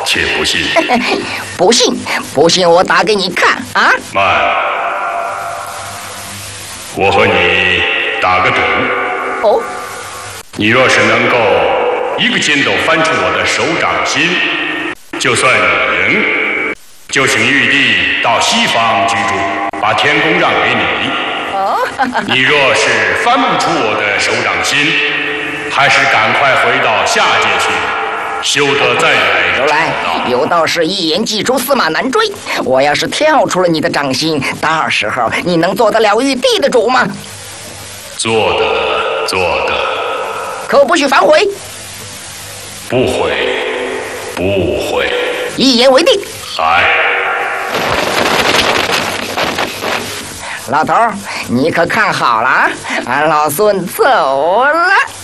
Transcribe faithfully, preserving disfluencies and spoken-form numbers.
且不信。 不信，不信我打给你看啊！ 慢，我和你打个赌。 哦， 你若是能够一个筋斗翻出我的手掌心，就算你赢。就请玉帝到西方居住，把天宫让给你。 哦， 你若是翻不出我的手掌心，还是赶快回到下界去，休得再来。 如来，有道是一言既出，驷马难追。我要是跳出了你的掌心，到时候你能做得了玉帝的主吗？ 做得，做得。 可不许反悔。 不悔，不悔。 一言为定。 来， 老头儿，你可看好了啊！俺老孙走了。